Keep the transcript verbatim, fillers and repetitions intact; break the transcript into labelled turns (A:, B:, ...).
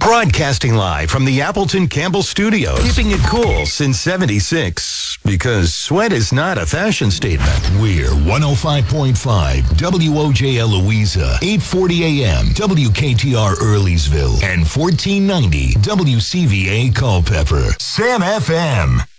A: Broadcasting live from the Appleton Campbell Studios. Keeping it cool since seventy-six. Because sweat is not a fashion statement.
B: We're one oh five point five W O J L Louisa, eight forty a m W K T R Earlysville, and fourteen ninety W C V A Culpeper. Sam F M.